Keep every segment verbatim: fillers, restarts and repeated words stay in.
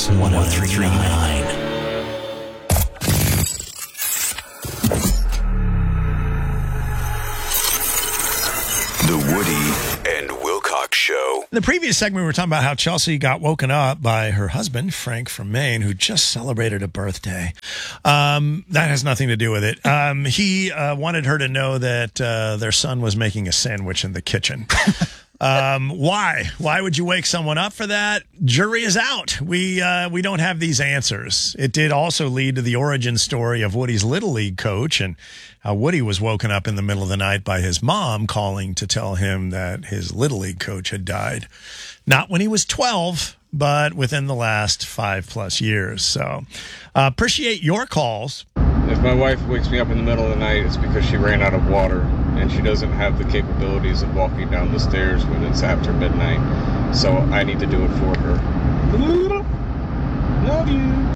one oh three point nine. The Woody and Wilcox Show. In the previous segment, we were talking about how Chelsea got woken up by her husband, Frank from Maine, who just celebrated a birthday. Um, that has nothing to do with it. Um, he uh, wanted her to know that uh, their son was making a sandwich in the kitchen. Um, why? Why would you wake someone up for that? Jury is out. We uh, we don't have these answers. It did also lead to the origin story of Woody's Little League coach and how Woody was woken up in the middle of the night by his mom calling to tell him that his Little League coach had died. Not when he was twelve, but within the last five plus years. So uh, appreciate your calls. If my wife wakes me up in the middle of the night, it's because she ran out of water and she doesn't have the capabilities of walking down the stairs when it's after midnight. So I need to do it for her. Love you.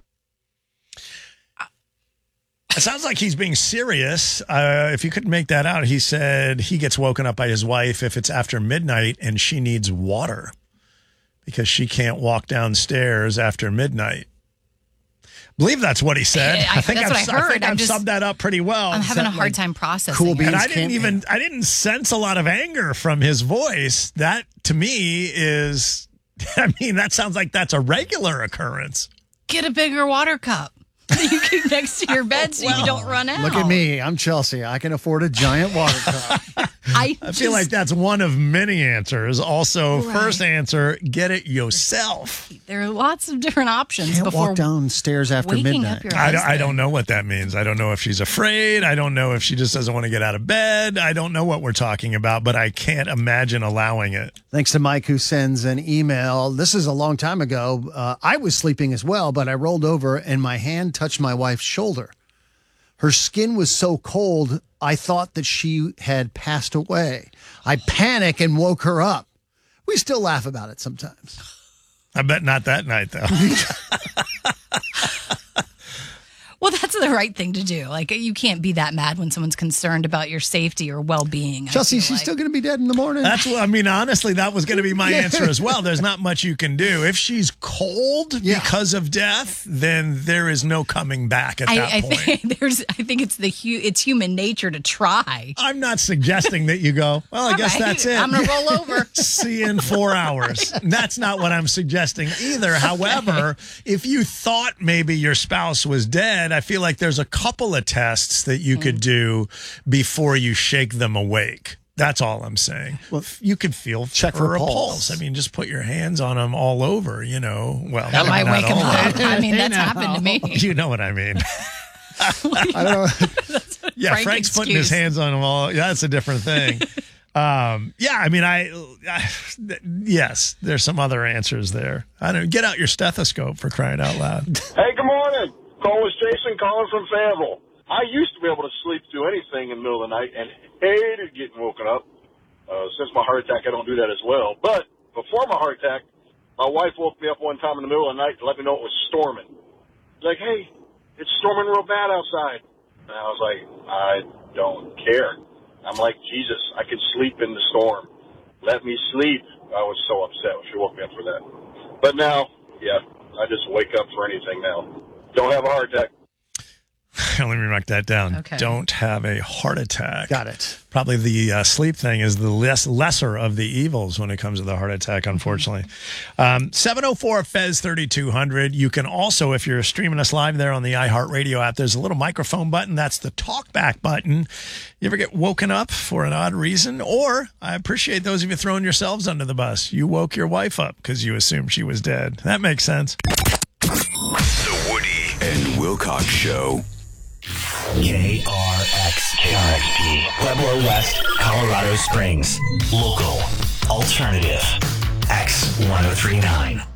It sounds like he's being serious. Uh, if you couldn't make that out, he said he gets woken up by his wife if it's after midnight and she needs water because she can't walk downstairs after midnight. I believe that's what he said. I, I think that's I've, what I heard. I think I'm I've just, summed that up pretty well. I'm having a hard like, time processing cool it. beans And I didn't can't even handle. I didn't sense a lot of anger from his voice. That to me is, I mean, that sounds like that's a regular occurrence. Get a bigger water cup that you keep next to your bed so Well, you don't run out. Look at me. I'm Chelsea. I can afford a giant water cup. I, I just, feel like that's one of many answers. Also, Right. first answer, get it yourself. there are lots of different options Can't before walk downstairs after waking midnight. up your I don't, I husband. don't know what that means. I don't know if she's afraid. I don't know if she just doesn't want to get out of bed. I don't know what we're talking about, but I can't imagine allowing it. Thanks to Mike who sends an email. This is a long time ago. Uh, I was sleeping as well, but I rolled over and my hand touched my wife's shoulder. Her skin was so cold, I thought that she had passed away. I panicked and woke her up. We still laugh about it sometimes. I bet not that night, though. Well, that's the right thing to do. Like, you can't be that mad when someone's concerned about your safety or well-being. I Chelsea, feel she's like. still going to be dead in the morning. That's what I mean. Honestly, that was going to be my answer as well. There's not much you can do. If she's cold Yeah. because of death, then there is no coming back at I, that I point. think there's. I think it's the hu- it's human nature to try. I'm not suggesting that you go, well, I All guess right, that's it. I'm gonna roll over. See you in four hours. That's not what I'm suggesting either. However, if you thought maybe your spouse was dead, I feel like there's a couple of tests that you could do before you shake them awake. That's all I'm saying. Well, you could feel check for for a pulse. pulse. I mean, just put your hands on them all over, you know. Well, That might not wake him all up. over. I mean, that's happened to me. You know what I mean. I don't know. Yeah, Frank Frank's putting his excuse. hands on them all. Yeah, that's a different thing. um, yeah, I mean, I, I, yes, there's some other answers there. I don't get out your stethoscope for crying out loud. Hey, good morning. Cole is Jason calling from Fayetteville. I used to be able to sleep through anything in the middle of the night and hated getting woken up. Uh, since my heart attack, I don't do that as well. But before my heart attack, my wife woke me up one time in the middle of the night to let me know it was storming. She's like, hey, it's storming real bad outside. And I was like, I don't care. I'm like, Jesus, I could sleep in the storm. Let me sleep. I was so upset when she woke me up for that. But now, yeah, I just wake up for anything now. Don't have a heart attack. Let me mark that down. Okay. Don't have a heart attack. Got it. Probably the uh, sleep thing is the less lesser of the evils when it comes to the heart attack, unfortunately. Um, seven oh four F E Z thirty-two hundred. You can also, if you're streaming us live there on the iHeartRadio app, there's a little microphone button. That's the talkback button. You ever get woken up for an odd reason? Or I appreciate those of you throwing yourselves under the bus. You woke your wife up because you assumed she was dead. That makes sense. The Woody and Wilcox Show. K R X K R X P, Pueblo West, Colorado Springs. Local, alternative, X one oh three nine.